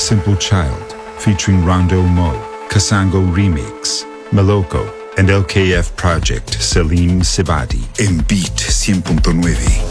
Simple Child, featuring Rondo Mo, Kasango Remix, Maloko, and LKF Project Salim Sibadi. En Beat 100.9.